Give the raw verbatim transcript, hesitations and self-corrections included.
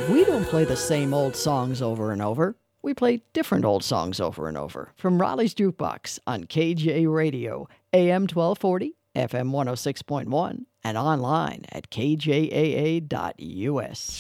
We don't play the same old songs over and over. We play different old songs over and over. From Raleigh's Jukebox on K J Radio, A M twelve forty, F M one oh six point one, and online at K J A A dot U S.